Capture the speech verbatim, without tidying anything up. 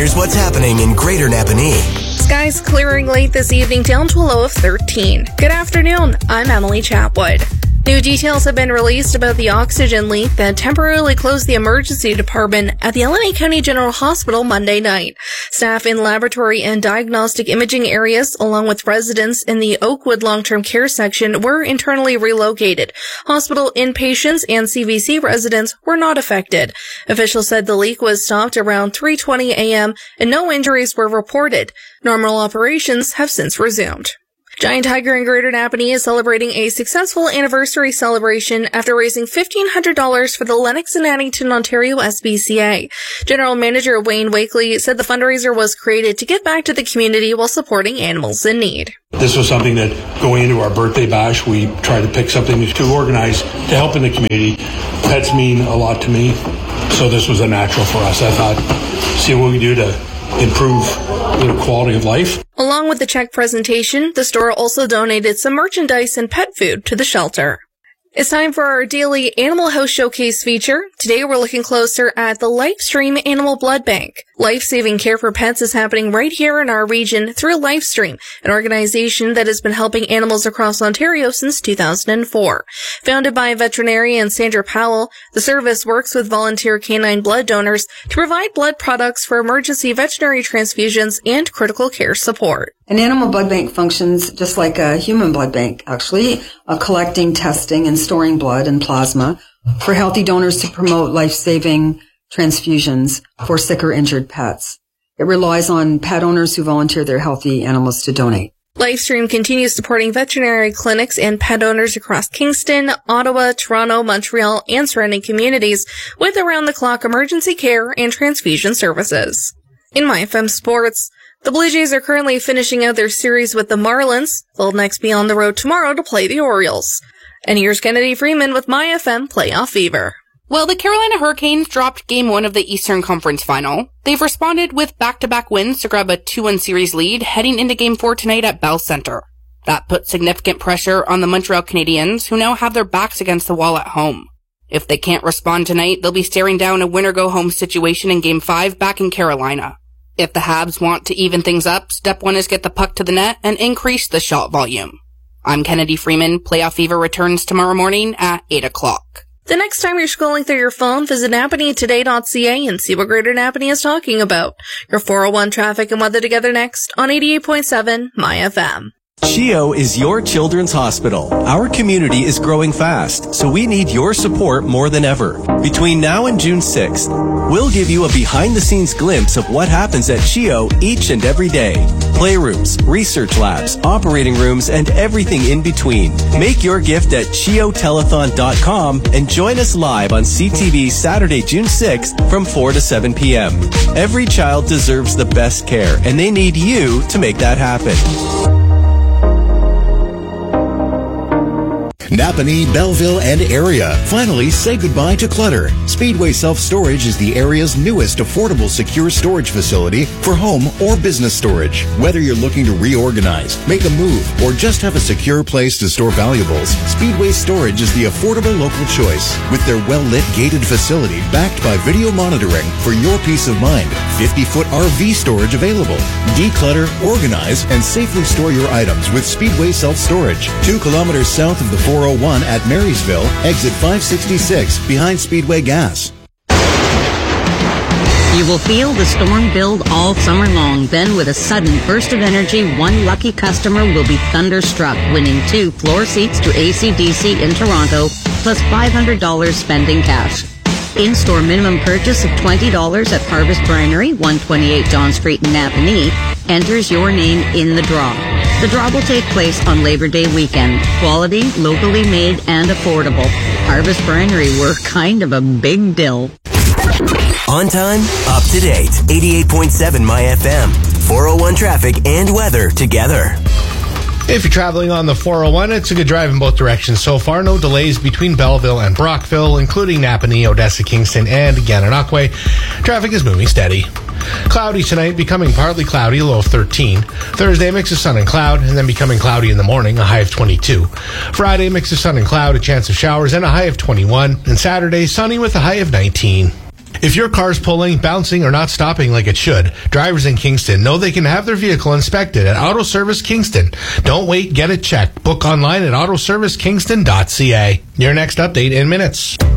Here's what's happening in Greater Napanee. Skies clearing late this evening down to a low of thirteen. Good afternoon, I'm Emily Chapwood. New details have been released about the oxygen leak that temporarily closed the emergency department at the L N A County General Hospital Monday night. Staff in laboratory and diagnostic imaging areas, along with residents in the Oakwood long-term care section, were internally relocated. Hospital inpatients and C V C residents were not affected. Officials said the leak was stopped around three twenty a.m. and no injuries were reported. Normal operations have since resumed. Giant Tiger in Greater Napanee is celebrating a successful anniversary celebration after raising fifteen hundred dollars for the Lennox and Addington, Ontario S P C A. General Manager Wayne Wakely said the fundraiser was created to give back to the community while supporting animals in need. This was something that going into our birthday bash, we tried to pick something to organize to help in the community. Pets mean a lot to me, so this was a natural for us. I thought, see what we do to improve their quality of life. Along with the check presentation, the store also donated some merchandise and pet food to the shelter. It's time for our daily Animal House Showcase feature. Today we're looking closer at the LifeStream Animal Blood Bank. Life-saving care for pets is happening right here in our region through LifeStream, an organization that has been helping animals across Ontario since two thousand four. Founded by veterinarian Sandra Powell, the service works with volunteer canine blood donors to provide blood products for emergency veterinary transfusions and critical care support. An animal blood bank functions just like a human blood bank, actually, uh, collecting, testing, and storing blood and plasma for healthy donors to promote life-saving transfusions for sick or injured pets. It relies on pet owners who volunteer their healthy animals to donate. LifeStream continues supporting veterinary clinics and pet owners across Kingston, Ottawa, Toronto, Montreal, and surrounding communities with around-the-clock emergency care and transfusion services. In My F M Sports, the Blue Jays are currently finishing out their series with the Marlins. They'll next be on the road tomorrow to play the Orioles. And here's Kennedy Freeman with My F M Playoff Fever. Well, the Carolina Hurricanes dropped Game one of the Eastern Conference Final. They've responded with back-to-back wins to grab a two one series lead heading into Game four tonight at Bell Center. That put significant pressure on the Montreal Canadiens, who now have their backs against the wall at home. If they can't respond tonight, they'll be staring down a winner-go-home situation in Game five back in Carolina. If the Habs want to even things up, step one is get the puck to the net and increase the shot volume. I'm Kennedy Freeman. Playoff Fever returns tomorrow morning at eight o'clock. The next time you're scrolling through your phone, visit Napanee Today dot C A and see what Greater Napanee is talking about. Your four oh one traffic and weather together next on eighty-eight point seven My F M. CHEO is your children's hospital. Our community is growing fast, so we need your support more than ever. Between now and June sixth, we'll give you a behind-the-scenes glimpse of what happens at CHEO each and every day. Playrooms, research labs, operating rooms, and everything in between. Make your gift at cheo telethon dot com and join us live on C T V Saturday, June sixth from four to seven p.m. Every child deserves the best care, and they need you to make that happen. Napanee, Belleville, and area. Finally, say goodbye to clutter. Speedway Self-Storage is the area's newest affordable secure storage facility for home or business storage. Whether you're looking to reorganize, make a move, or just have a secure place to store valuables, Speedway Storage is the affordable local choice. With their well-lit gated facility backed by video monitoring for your peace of mind, fifty-foot R V storage available. Declutter, organize, and safely store your items with Speedway Self-Storage. Two kilometers south of the four oh one at Marysville, exit five sixty-six behind Speedway Gas. You will feel the storm build all summer long. Then, with a sudden burst of energy, one lucky customer will be thunderstruck, winning two floor seats to A C D C in Toronto, plus five hundred dollars spending cash. In-store minimum purchase of twenty dollars at Harvest Brinery, one twenty-eight John Street in Napanee, enters your name in the draw. The draw will take place on Labor Day weekend. Quality, locally made, and affordable. Harvest Brinery were kind of a big deal. On time, up to date. eighty-eight point seven My F M. four oh one traffic and weather together. If you're traveling on the four oh one, it's a good drive in both directions so far. No delays between Belleville and Brockville, including Napanee, Odessa, Kingston, and Gananoque. Traffic is moving steady. Cloudy tonight, becoming partly cloudy, a low of thirteen. Thursday, mix of sun and cloud, and then becoming cloudy in the morning, a high of twenty-two. Friday, mix of sun and cloud, a chance of showers, and a high of twenty-one. And Saturday, sunny with a high of nineteen. If your car's pulling, bouncing, or not stopping like it should, drivers in Kingston know they can have their vehicle inspected at Auto Service Kingston. Don't wait, get it checked. Book online at auto service kingston dot c a. Your next update in minutes.